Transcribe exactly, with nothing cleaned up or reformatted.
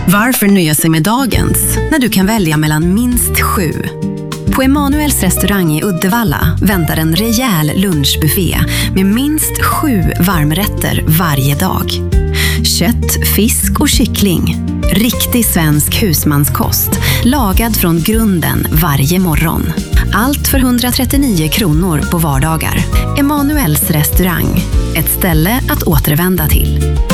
Varför nöja sig med dagens när du kan välja mellan minst sju? På Emanuels restaurang i Uddevalla väntar en rejäl lunchbuffé med minst sju varmrätter varje dag. Kött, fisk och kyckling. Riktig svensk husmanskost, lagad från grunden varje morgon. Allt för hundratrettionio kronor på vardagar. Emanuels restaurang, ett ställe att återvända till.